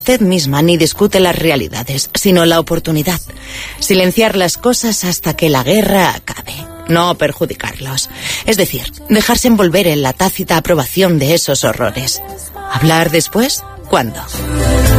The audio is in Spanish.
Usted misma ni discute las realidades, sino la oportunidad. Silenciar las cosas hasta que la guerra acabe, no perjudicarlos. Es decir, dejarse envolver en la tácita aprobación de esos horrores. ¿Hablar después? ¿Cuándo?